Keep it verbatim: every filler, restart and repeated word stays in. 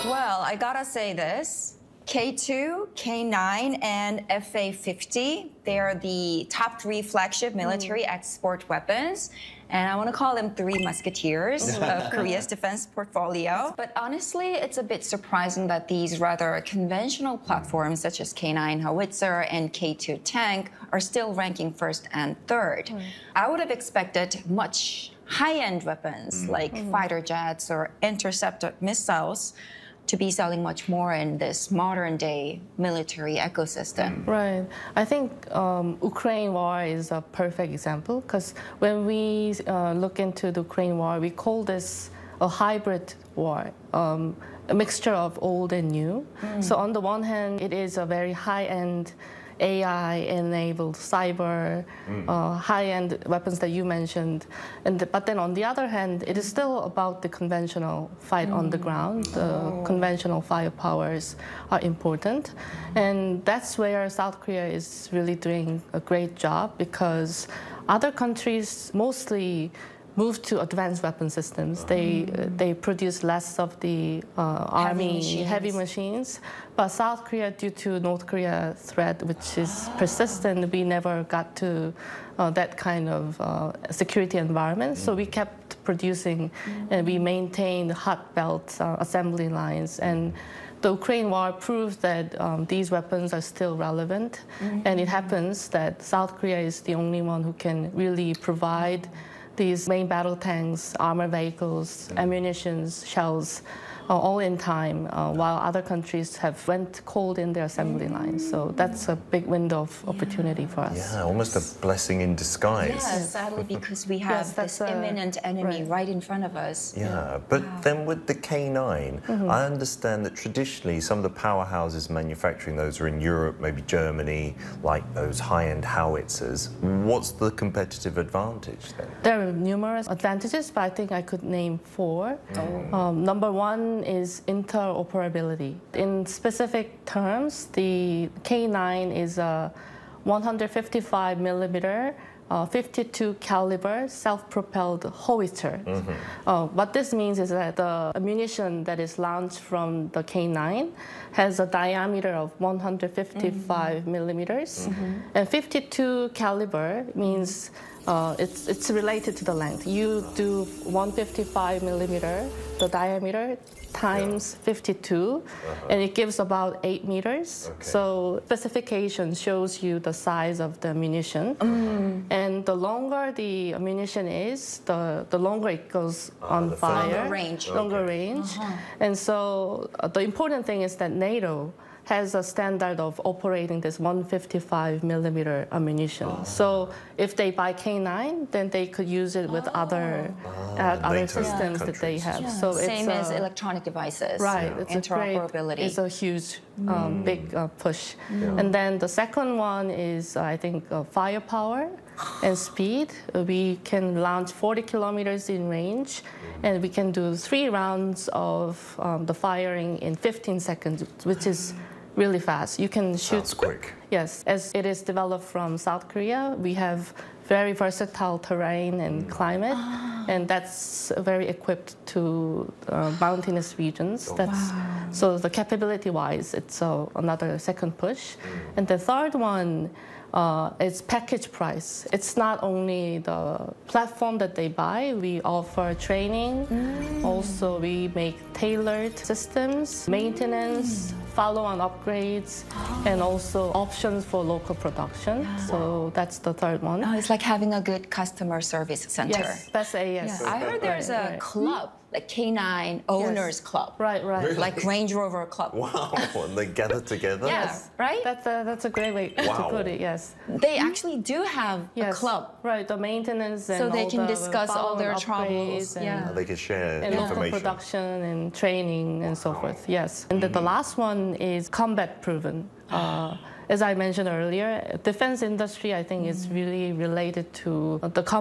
Well, I gotta say this. K two, K nine, and F A fifty, they're the top three flagship military mm. export weapons. And I want to call them three musketeers of Korea's defense portfolio. But honestly, it's a bit surprising that these rather conventional platforms, such as K nine howitzer and K two tank, are still ranking first and third. Mm. I would have expected much high-end weapons, mm. like mm. fighter jets or interceptor missiles, to be selling much more in this modern-day military ecosystem. Right. I think um, Ukraine war is a perfect example, because when we uh, look into the Ukraine war, we call this a hybrid war, um, a mixture of old and new. Mm. So on the one hand, it is a very high-end A I-enabled cyber, mm. uh, high-end weapons that you mentioned. And the, but then on the other hand, it is still about the conventional fight mm. on the ground. The oh. conventional firepowers are important. And that's where South Korea is really doing a great job, because other countries mostly move to advanced weapon systems. They mm. they produce less of the uh, heavy army machines. heavy machines. But South Korea, due to North Korea threat, which is persistent, we never got to uh, that kind of uh, security environment. Mm. So we kept producing, mm. and we maintained hot belt uh, assembly lines. And the Ukraine war proves that um, these weapons are still relevant. Mm. And it happens that South Korea is the only one who can really provide these main battle tanks, armored vehicles, ammunitions, shells, uh, all in time, uh, while other countries have went cold in their assembly lines. So that's a big window of opportunity yeah. for us. Yeah, almost a blessing in disguise. Yes, sadly, because we have yes, this imminent enemy right. right in front of us. Yeah, yeah. but wow. then with the K nine, mm-hmm. I understand that traditionally some of the powerhouses manufacturing those are in Europe, maybe Germany, like those high-end howitzers. What's the competitive advantage then? There are numerous advantages, but I think I could name four. Mm. Um, number one is interoperability. In specific terms, the K nine is a one hundred fifty-five millimeter, uh, fifty-two caliber self-propelled howitzer. Mm-hmm. Uh, what this means is that the ammunition that is launched from the K nine has a diameter of one hundred fifty-five mm-hmm. millimeters, mm-hmm. and fifty-two caliber means Uh, it's, it's related to the length. You do one hundred fifty-five millimeter, the diameter, times yeah. fifty-two, uh-huh. and it gives about eight meters. Okay. So specification shows you the size of the ammunition. Mm. And the longer the ammunition is, the, the longer it goes uh, on fire. Longer range. Longer okay. range. Uh-huh. And so uh, the important thing is that NATO has a standard of operating this one hundred fifty-five millimeter ammunition. Oh. So if they buy K nine, then they could use it with oh. other oh, uh, other systems yeah. that they have. Yeah. So same it's, as uh, electronic devices. Right. Yeah. It's interoperability. A great, it's a huge, um, mm. big uh, push. Yeah. And then the second one is, uh, I think, uh, firepower and speed. We can launch forty kilometers in range, and we can do three rounds of um, the firing in fifteen seconds, which is really fast. You can shoot. Sounds quick. Yes, as it is developed from South Korea, we have very versatile terrain and climate, oh. and that's very equipped to uh, mountainous regions. Oh. That's wow. So the capability-wise, it's uh, another second push. Mm. And the third one uh, is package price. It's not only the platform that they buy. We offer training. Mm. Also, we make tailored systems, maintenance, mm. follow-on upgrades, oh. and also options for local production. Yeah. So that's the third one. Oh, it's like having a good customer service center. Yes, that's A S. Yeah. I heard there's right, a right. club, like K nine Owners yes. Club. Right, right. Really? Like Range Rover Club. Wow, and they gather together? Yes, right? That's a, that's a great way wow. to put it, yes. They actually do have yes. a club. Right, the maintenance and so they all can the discuss all their troubles. And, yeah. yeah, they can share and information. local production and training and so wow. forth, yes. And mm-hmm. the, the last one is combat proven. Uh, as I mentioned earlier, defense industry, I think, mm-hmm. is really related to the